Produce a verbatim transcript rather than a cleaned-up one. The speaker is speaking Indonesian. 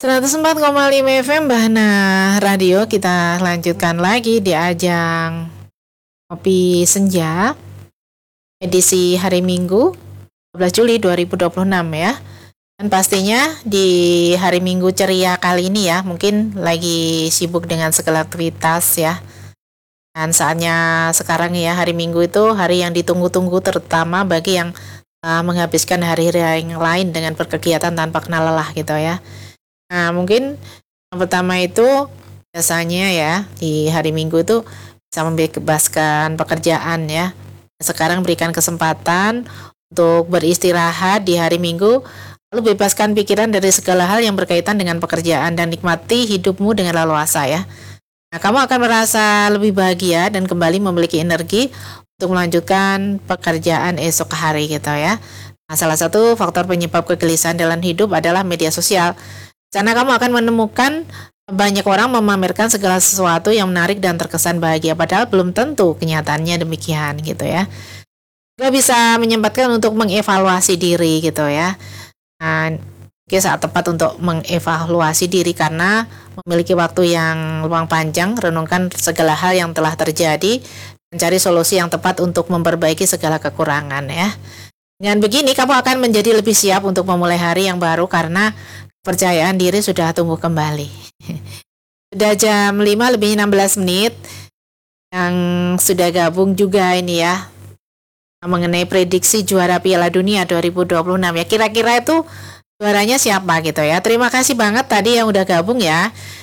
seratus empat koma lima F M Bahana Radio. Kita lanjutkan lagi di ajang Kopi Senja edisi hari Minggu dua belas Juli dua ribu dua puluh enam ya. Dan pastinya di hari Minggu ceria kali ini ya, mungkin lagi sibuk dengan segala aktivitas ya. Dan saatnya sekarang ya, hari Minggu itu hari yang ditunggu-tunggu, terutama bagi yang uh, menghabiskan hari-hari yang lain dengan berkegiatan tanpa kenal lelah gitu ya. Nah, mungkin yang pertama itu biasanya ya di hari Minggu itu bisa membebaskan pekerjaan ya. Sekarang berikan kesempatan untuk beristirahat di hari Minggu, lalu bebaskan pikiran dari segala hal yang berkaitan dengan pekerjaan dan nikmati hidupmu dengan leluasa ya. Nah, kamu akan merasa lebih bahagia dan kembali memiliki energi untuk melanjutkan pekerjaan esok hari gitu ya. Nah, salah satu faktor penyebab kegelisahan dalam hidup adalah media sosial. Karena kamu akan menemukan banyak orang memamerkan segala sesuatu yang menarik dan terkesan bahagia, padahal belum tentu kenyataannya demikian gitu ya. Gak bisa menyempatkan untuk mengevaluasi diri gitu ya. Nah, oke, saat tepat untuk mengevaluasi diri karena memiliki waktu yang luang panjang, renungkan segala hal yang telah terjadi, mencari solusi yang tepat untuk memperbaiki segala kekurangan ya. Dengan begini kamu akan menjadi lebih siap untuk memulai hari yang baru karena kepercayaan diri sudah tumbuh kembali. Sudah jam lima lebih enam belas menit. Yang sudah gabung juga ini ya, mengenai prediksi juara Piala Dunia dua ribu dua puluh enam ya. Kira-kira itu juaranya siapa gitu ya. Terima kasih banget tadi yang udah gabung ya.